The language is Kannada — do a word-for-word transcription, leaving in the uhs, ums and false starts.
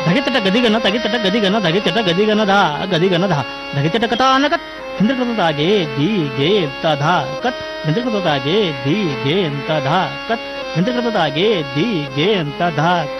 ಧಗಿತಟ ಗದಿಗನ ತಗಿತಟ ಗದಿಗನ ಧಗಿತಟ ಗದಿಗನ ಧ ಗದಿಗನ ಧ ಧಗಿತಟ ಕಥಾನಕತ್ ಹಿಂದ್ರಕೃತದಾಗೆ ದಿ ಗೆ ಅಂತ ಧ ಕತ್ ಹಿಂದ್ರಕೃತದಾಗೆ ದಿ ಗೆ ಅಂತ ಧ ಕತ್ ಹಿಂದ್ರಕೃತದಾಗೆ ದಿ ಗೆ ಅಂತ ಧ